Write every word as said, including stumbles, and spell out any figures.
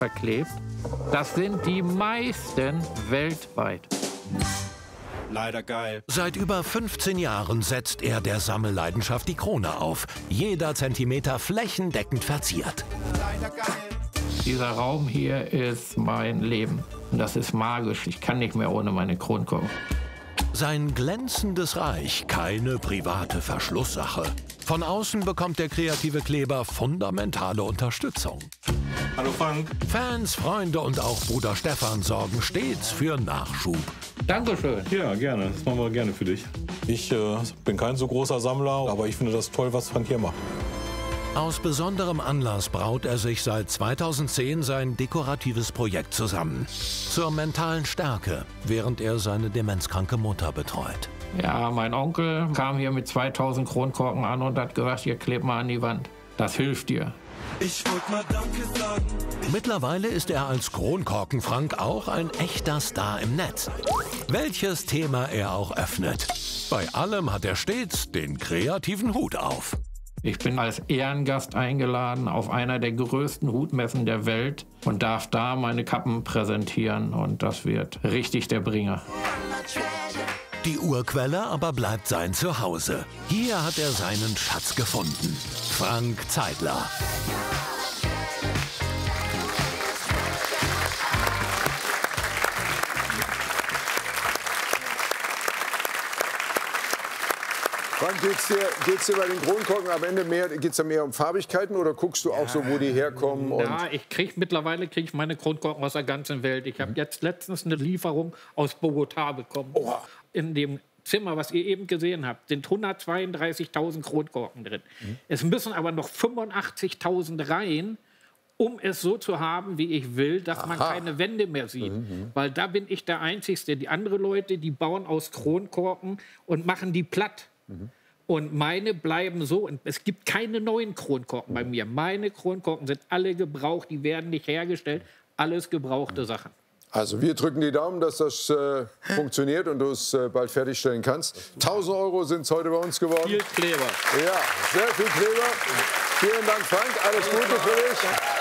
verklebt. Das sind die meisten weltweit. Leider geil. Seit über fünfzehn Jahren setzt er der Sammelleidenschaft die Krone auf. Jeder Zentimeter flächendeckend verziert. Leider geil. Dieser Raum hier ist mein Leben. Und das ist magisch. Ich kann nicht mehr ohne meine Kronkorken. Sein glänzendes Reich keine private Verschlusssache. Von außen bekommt der kreative Kleber fundamentale Unterstützung. Hallo Frank. Fans, Freunde und auch Bruder Stefan sorgen stets für Nachschub. Dankeschön. Ja, gerne. Das machen wir gerne für dich. Ich äh, bin kein so großer Sammler, aber ich finde das toll, was Frank hier macht. Aus besonderem Anlass braut er sich seit zweitausendzehn sein dekoratives Projekt zusammen. Zur mentalen Stärke, während er seine demenzkranke Mutter betreut. Ja, mein Onkel kam hier mit zweitausend Kronkorken an und hat gesagt, ihr klebt mal an die Wand. Das hilft dir. Ich wollt mal Danke sagen. Mittlerweile ist er als Kronkorken-Frank auch ein echter Star im Netz. Welches Thema er auch öffnet. Bei allem hat er stets den kreativen Hut auf. Ich bin als Ehrengast eingeladen auf einer der größten Hutmessen der Welt und darf da meine Kappen präsentieren. Und das wird richtig der Bringer. Die Urquelle aber bleibt sein Zuhause. Hier hat er seinen Schatz gefunden. Frank Zeidler. Frank, geht's dir, geht's dir bei den Kronkorken am Ende mehr, geht's da mehr um Farbigkeiten oder guckst du auch so, wo die herkommen? Und Ja, ich krieg mittlerweile krieg ich meine Kronkorken aus der ganzen Welt. Ich habe jetzt letztens eine Lieferung aus Bogotá bekommen. Oha. In dem Zimmer, was ihr eben gesehen habt, sind hundertzweiunddreißigtausend Kronkorken drin. Mhm. Es müssen aber noch fünfundachtzigtausend rein, um es so zu haben, wie ich will, dass man Aha. keine Wände mehr sieht. Mhm. Weil da bin ich der Einzige. Die anderen Leute, die bauen aus Kronkorken und machen die platt. Mhm. Und meine bleiben so. Und es gibt keine neuen Kronkorken bei mir. Meine Kronkorken sind alle gebraucht, die werden nicht hergestellt. Alles gebrauchte Sachen. Also wir drücken die Daumen, dass das äh, funktioniert und du es äh, bald fertigstellen kannst. tausend Euro sind es heute bei uns geworden. Viel Kleber. Ja, sehr viel Kleber. Vielen Dank, Frank. Alles Gute für dich.